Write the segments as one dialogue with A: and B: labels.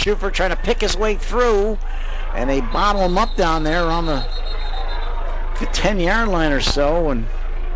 A: Schufer trying to pick his way through, and they bottle him up down there around the 10-yard line or so, and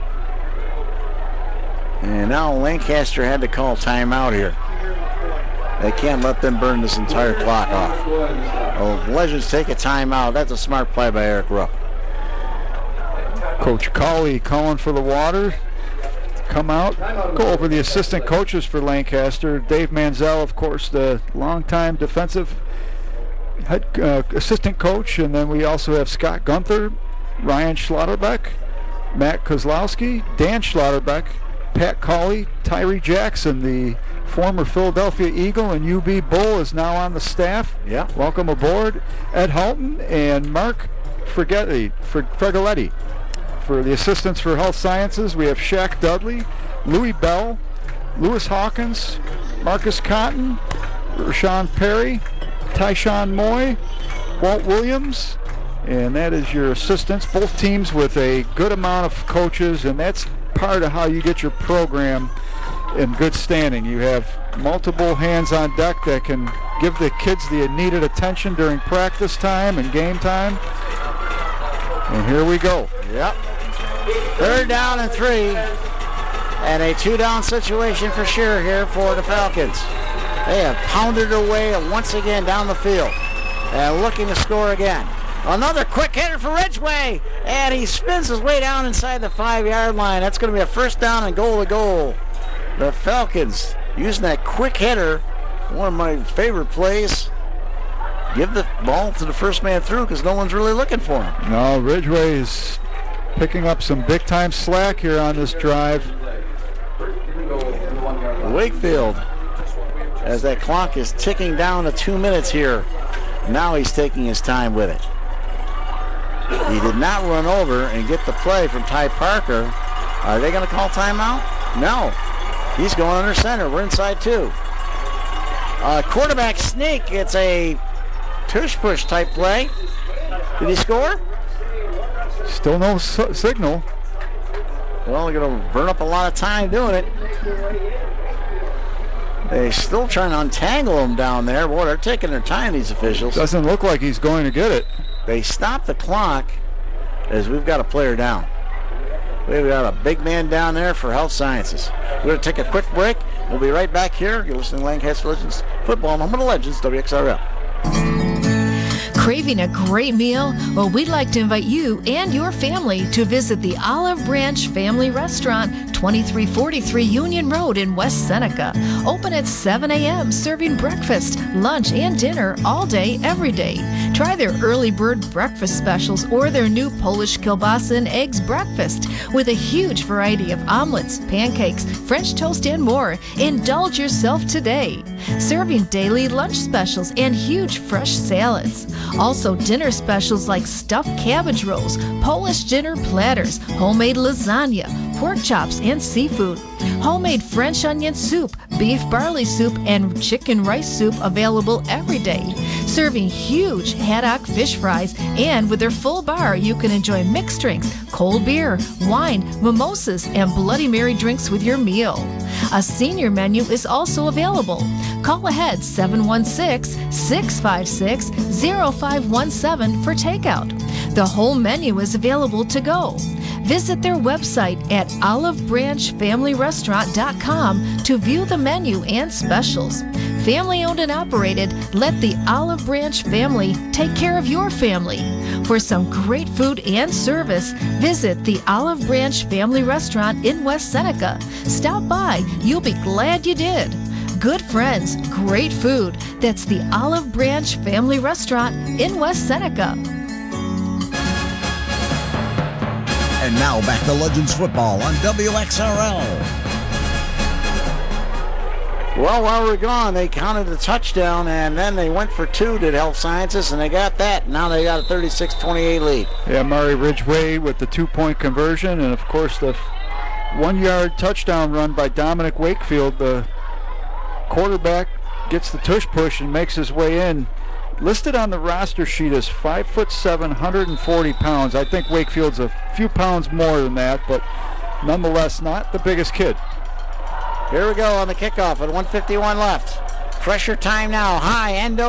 A: now Lancaster had to call timeout here. They can't let them burn this entire clock off. Well, Legends take a timeout. That's a smart play by Eric Rook.
B: Coach Colley calling for the water. Come out, go over the assistant coaches for Lancaster. Dave Manziel, of course, the longtime defensive head assistant coach, and then we also have Scott Gunther, Ryan Schlotterbeck, Matt Kozlowski, Dan Schlotterbeck, Pat Colley, Tyree Jackson, the former Philadelphia Eagle and UB Bull, is now on the staff.
A: Yeah.
B: Welcome aboard. Ed Houghton and Mark Fregoletti. For the assistants for health sciences, we have Shaq Dudley, Louis Bell, Lewis Hawkins, Marcus Cotton, Rashawn Perry, Tyshawn Moy, Walt Williams, and that is your assistants. Both teams with a good amount of coaches, and that's part of how you get your program in good standing. You have multiple hands on deck that can give the kids the needed attention during practice time and game time. And here we go.
A: Yep. 3rd down and 3, and a 2-down situation for sure here for the Falcons. They have pounded their way once again down the field and looking to score again. Another quick hitter for Ridgeway, and he spins his way down inside the 5-yard line. That's going to be a 1st down and goal to goal. The Falcons using that quick hitter, one of my favorite plays. Give the ball to the first man through because no one's really looking for him.
B: No, Ridgeway is picking up some big-time slack here on this drive.
A: Wakefield, as that clock is ticking down to 2 minutes here, now he's taking his time with it. He did not run over and get the play from Ty Parker. Are they going to call timeout? No. He's going under center. We're inside 2. Quarterback sneak. It's a tush-push type play. Did he score?
B: Still no signal.
A: Well, they're going to burn up a lot of time doing it. They're still trying to untangle him down there. Boy, they're taking their time, these officials.
B: Doesn't look like he's going to get it.
A: They stop the clock as we've got a player down. We've got a big man down there for health sciences. We're going to take a quick break. We'll be right back here. You're listening to Lancaster Legends Football, home of the Legends, WXRL.
C: Craving a great meal? Well, we'd like to invite you and your family to visit the Olive Branch Family Restaurant, 2343 Union Road in West Seneca. Open at 7 a.m., serving breakfast, lunch, and dinner all day, every day. Try their early bird breakfast specials or their new Polish kielbasa and eggs breakfast with a huge variety of omelets, pancakes, French toast, and more. Indulge yourself today. Serving daily lunch specials and huge fresh salads. Also, dinner specials like stuffed cabbage rolls, Polish dinner platters, homemade lasagna, pork chops, and seafood. Homemade French onion soup, beef barley soup, and chicken rice soup available every day. Serving huge haddock fish fries, and with their full bar, you can enjoy mixed drinks, cold beer, wine, mimosas, and Bloody Mary drinks with your meal. A senior menu is also available. Call ahead 716-656-0517 for takeout. The whole menu is available to go. Visit their website at olivebranchfamilyrestaurant.com to view the menu and specials. Family owned and operated, let the Olive Branch family take care of your family. For some great food and service, visit the Olive Branch Family Restaurant in West Seneca. Stop by, you'll be glad you did. Good friends, great food. That's the Olive Branch Family Restaurant in West Seneca.
D: And now back to Legends Football on WXRL.
A: Well, while we're gone, they counted the touchdown, and then they went for 2, did Health Sciences, and they got that. Now they got a 36-28 lead.
B: Yeah, Murray Ridgeway with the 2-point conversion, and of course the 1-yard touchdown run by Dominic Wakefield. The quarterback gets the tush push and makes his way in. Listed on the roster sheet as 5'7", 140 pounds. I think Wakefield's a few pounds more than that, but nonetheless not the biggest kid.
A: Here we go on the kickoff at 1:51 left. Pressure time now. High, Endo